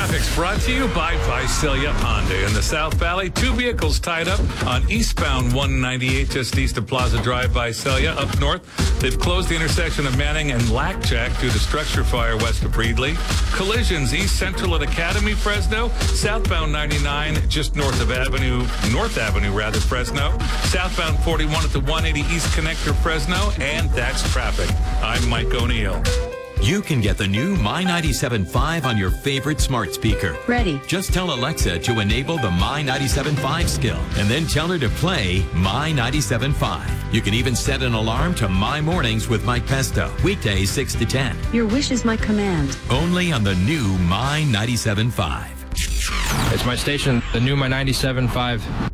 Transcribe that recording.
Traffic's brought to you by Visalia Hyundai in the South Valley. 2 vehicles tied up on eastbound 198 just east of Plaza Drive, Visalia. Up north, they've closed the intersection of Manning and Lackjack due to structure fire west of Breedley. Collisions east central at Academy, Fresno. Southbound 99 just north Avenue, Fresno. Southbound 41 at the 180 East Connector, Fresno. And that's traffic. I'm Mike O'Neill. You can get the new My 97.5 on your favorite smart speaker. Ready. Just tell Alexa to enable the My 97.5 skill and then tell her to play My 97.5. You can even set an alarm to My Mornings with Mike Pesto. Weekdays 6 to 10. Your wish is my command. Only on the new My 97.5. It's my station, the new My 97.5.